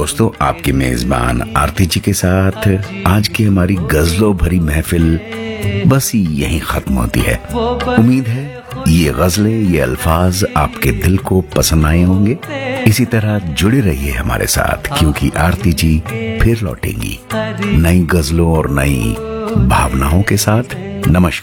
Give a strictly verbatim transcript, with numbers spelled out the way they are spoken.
दोस्तों, आपकी मेजबान आरती जी के साथ आज की हमारी गजलों भरी महफिल बस यहीं खत्म होती है। उम्मीद है ये गजलें, ये अल्फाज आपके दिल को पसंद आए होंगे। इसी तरह जुड़े रहिए हमारे साथ, क्योंकि आरती जी फिर लौटेंगी नई गजलों और नई भावनाओं के साथ। नमस्कार।